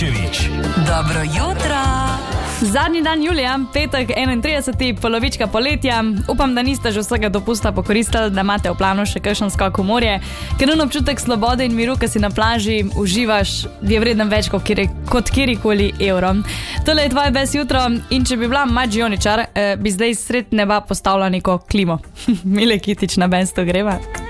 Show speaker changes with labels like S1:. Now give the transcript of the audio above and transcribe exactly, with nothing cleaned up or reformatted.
S1: Ivaničević.
S2: Dobro jutro.
S3: Zadnji dan julija, petek enaintrideseti, polovička poletja. Upam, da niste že vsega dopusta pokoristili, da imate v planu še kakšen skok v morje, ker nun občutek svobode in miru, ki si na plaži uživaš, je vreden več kot, kjer, kot kjerikoli evro. Tole je tvoje bes jutro in če bi bila mađioničar, eh, bi zdaj sred neba postavila neko klimo. Mile Kitić na bens to greva.